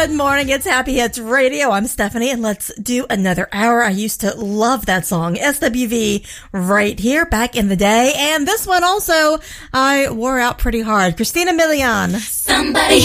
Good morning, it's Happy Hits Radio. I'm Stephanie, and let's do another hour. I used to love that song, SWV, right here back in the day. And this one also, I wore out pretty hard. Christina Milian. Somebody